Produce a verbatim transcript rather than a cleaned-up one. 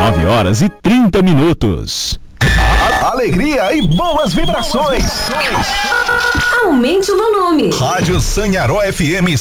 nove horas e trinta minutos. Alegria e boas vibrações. Aumente o volume. Rádio Sanharó F M